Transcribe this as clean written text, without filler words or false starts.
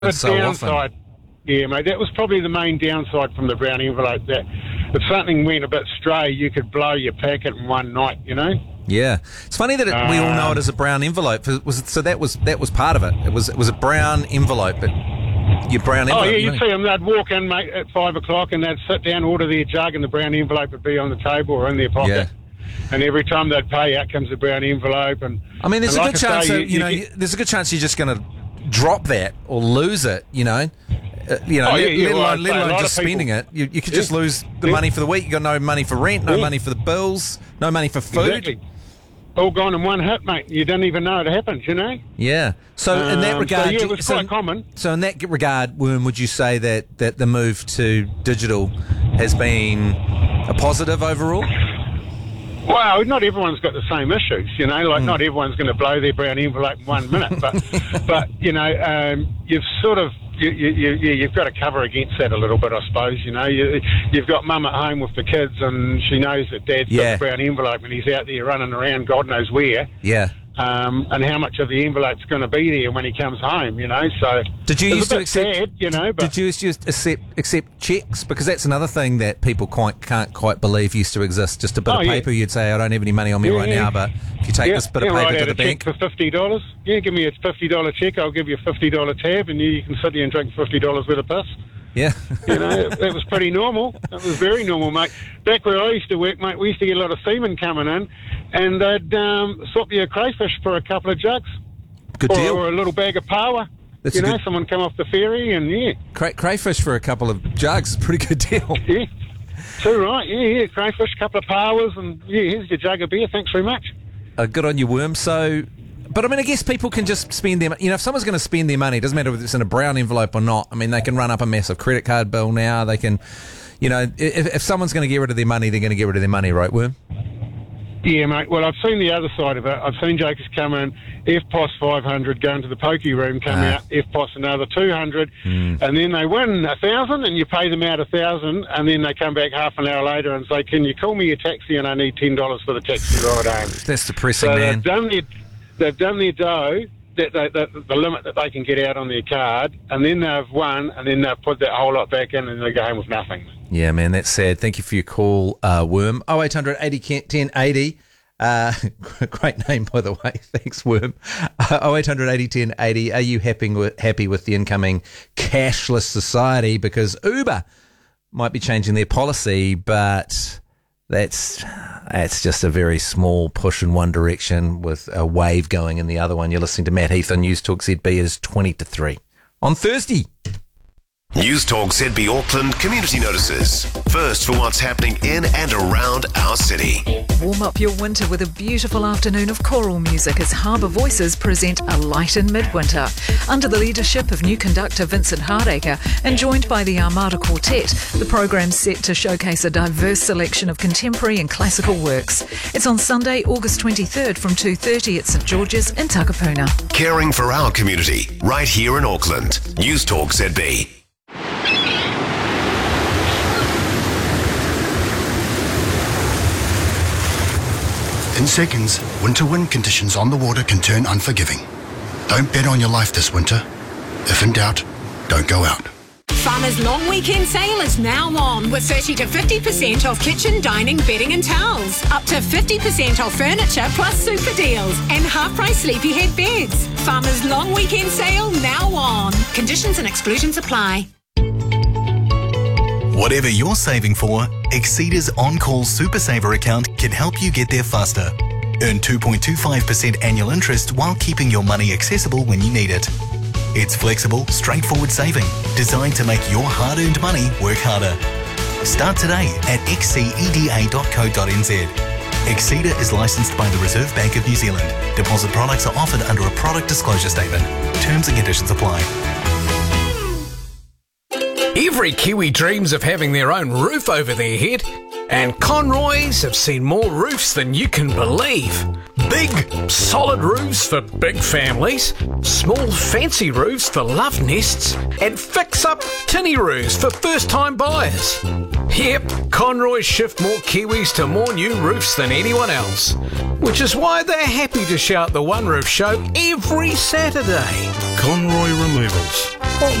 The so downside, often. yeah, mate, that was probably the main downside from the brown envelope, that if something went a bit stray, you could blow your packet in one night, you know? Yeah, it's funny that we all know it as a brown envelope. So that was part of it. It was a brown envelope, but your brown envelope. Oh yeah, you you'd see them. They'd walk in, mate, at 5 o'clock, and they'd sit down, order their jug, and the brown envelope would be on the table or in their pocket. Yeah. And every time they'd pay, out comes the brown envelope. And I mean, there's a like good I chance say, that, there's a good chance you're just going to drop that or lose it. Let alone just spending it. You could just lose the money for the week. You got no money for rent, no money for the bills, no money for food. Exactly. All gone in one hit, mate. You didn't even know it happened, you know? Yeah. So in that regard... it was quite common. So in that regard, Worm, would you say that the move to digital has been a positive overall? Well, not everyone's got the same issues, you know. Like, not everyone's going to blow their brown envelope in 1 minute. But you've sort of... You've got to cover against that a little bit, I suppose. You know, you've got mum at home with the kids, and she knows that dad's got the brown envelope, and he's out there running around, God knows where. Yeah. And how much of the envelope's going to be there when he comes home? You know, so did you used to accept? Sad, you know, but did you used to accept checks? Because that's another thing that people can't quite believe used to exist. Just a bit of paper, you'd say, I don't have any money on me right now, but if you take this bit of paper to the bank for $50, give me a $50 check. I'll give you a $50 tab, and you can sit there and drink $50 worth of piss. Yeah. You know, it was pretty normal. It was very normal, mate. Back where I used to work, mate, we used to get a lot of seamen coming in, and they'd swap you a crayfish for a couple of jugs. Good deal. Or a little bag of power. Someone come off the ferry, and crayfish for a couple of jugs is a pretty good deal. Yeah. Too right, yeah. Crayfish, couple of powers, and here's your jug of beer. Thanks very much. Good on you, Worm. So... But, I mean, I guess people can just spend their money. If someone's going to spend their money, it doesn't matter if it's in a brown envelope or not. I mean, they can run up a massive credit card bill now. They can, if someone's going to get rid of their money, they're going to get rid of their money, right, Worm? Yeah, mate. Well, I've seen the other side of it. I've seen jokers come in, FPOS 500, go into the pokey room, come out, FPOS another 200, and then they win 1,000, and you pay them out 1,000, and then they come back half an hour later and say, can you call me a taxi, and I need $10 for the taxi ride home. That's depressing, man. They've done their dough, the limit that they can get out on their card, and then they've won, and then they've put that whole lot back in, and they go home with nothing. Yeah, man, that's sad. Thank you for your call, Worm. 0800 80 1080. Great name, by the way. Thanks, Worm. 0800 80 1080. Are you happy with the incoming cashless society? Because Uber might be changing their policy, but... That's just a very small push in one direction with a wave going in the other one. You're listening to Matt Heath on News Talk ZB. It is 20-3 on Thursday. News Talk ZB Auckland community notices. First for what's happening in and around our city. Warm up your winter with a beautiful afternoon of choral music as Harbour Voices present A Light in Midwinter. Under the leadership of new conductor Vincent Hardacre and joined by the Armada Quartet, the program's set to showcase a diverse selection of contemporary and classical works. It's on Sunday, August 23rd from 2:30 at St George's in Takapuna. Caring for our community, right here in Auckland. News Talk ZB. In seconds, winter wind conditions on the water can turn unforgiving. Don't bet on your life this winter. If in doubt, don't go out. Farmers' long weekend sale is now on with 30 to 50% off kitchen, dining, bedding and towels. Up to 50% off furniture plus super deals and half-price sleepyhead beds. Farmers' long weekend sale now on. Conditions and exclusions apply. Whatever you're saving for, Exceda's On-Call Super Saver account can help you get there faster. Earn 2.25% annual interest while keeping your money accessible when you need it. It's flexible, straightforward saving, designed to make your hard-earned money work harder. Start today at xceda.co.nz. Exceeda is licensed by the Reserve Bank of New Zealand. Deposit products are offered under a product disclosure statement. Terms and conditions apply. Every Kiwi dreams of having their own roof over their head, and Conroy's have seen more roofs than you can believe. Big, solid roofs for big families, small, fancy roofs for love nests, and fix-up tinny roofs for first-time buyers. Yep, Conroy shift more Kiwis to more new roofs than anyone else, which is why they're happy to shout the One Roof Show every Saturday. Conroy Removals.